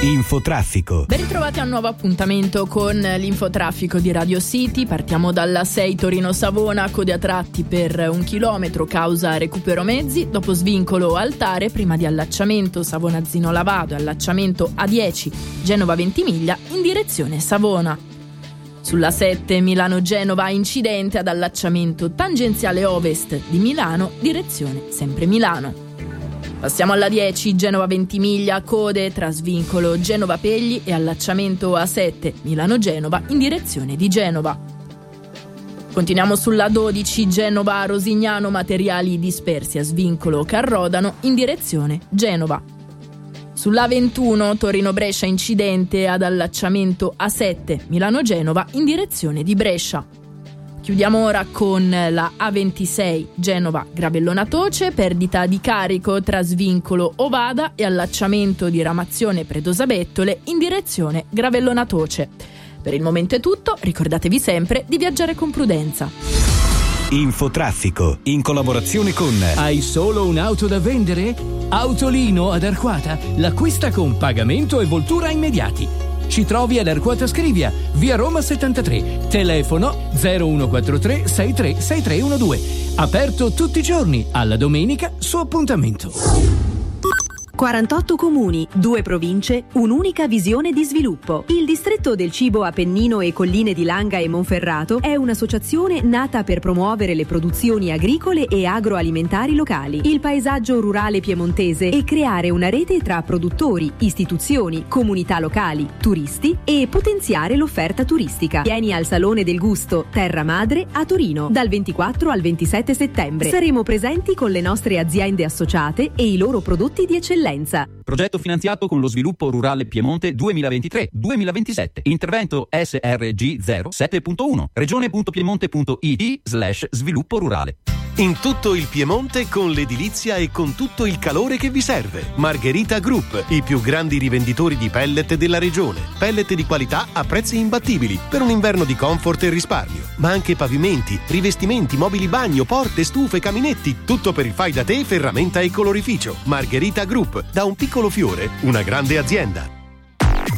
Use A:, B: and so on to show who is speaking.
A: Infotraffico.
B: Ben ritrovati a un nuovo appuntamento con l'infotraffico di Radio City. Partiamo dalla 6 Torino-Savona, code a tratti per 1 chilometro causa recupero mezzi, dopo svincolo Altare, prima di allacciamento Savona-Zino Lavado e allacciamento A10 Genova-Ventimiglia in direzione Savona. Sulla 7 Milano-Genova, incidente ad allacciamento tangenziale ovest di Milano, direzione sempre Milano. Passiamo alla 10 Genova-Ventimiglia, code tra svincolo Genova-Pegli e allacciamento A7 Milano-Genova in direzione di Genova. Continuiamo sulla 12 Genova-Rosignano, materiali dispersi a svincolo Carrodano in direzione Genova. Sulla 21 Torino-Brescia, incidente ad allacciamento A7 Milano-Genova in direzione di Brescia. Chiudiamo ora con la A26 Genova-Gravellona Toce, perdita di carico tra svincolo Ovada e allacciamento di Ramazione Predosa Bettole in direzione Gravellona Toce. Per il momento è tutto, ricordatevi sempre di viaggiare con prudenza.
A: Infotraffico, in collaborazione con
C: Hai solo un'auto da vendere? Autolino ad Arquata, l'acquista con pagamento e voltura immediati. Ci trovi ad Arquata Scrivia, via Roma 73, telefono 0143 636312. Aperto tutti i giorni, alla domenica su appuntamento.
D: 48 comuni, 2 province, un'unica visione di sviluppo. Il distretto del cibo Appennino e Colline di Langa e Monferrato è un'associazione nata per promuovere le produzioni agricole e agroalimentari locali, il paesaggio rurale piemontese e creare una rete tra produttori, istituzioni, comunità locali, turisti e potenziare l'offerta turistica. Vieni al Salone del Gusto Terra Madre a Torino dal 24 al 27 settembre. Saremo presenti con le nostre aziende associate e i loro prodotti di eccellenza.
E: Progetto finanziato con lo Sviluppo Rurale Piemonte 2023-2027. Intervento SRG 07.1. Regione.piemonte.it/sviluppo rurale.
F: In tutto il Piemonte con l'edilizia e con tutto il calore che vi serve. Margherita Group, i più grandi rivenditori di pellet della regione. Pellet di qualità a prezzi imbattibili per un inverno di comfort e risparmio. Ma anche pavimenti, rivestimenti, mobili bagno, porte, stufe, caminetti. Tutto per il fai da te, ferramenta e colorificio. Margherita Group, da un piccolo fiore, una grande azienda.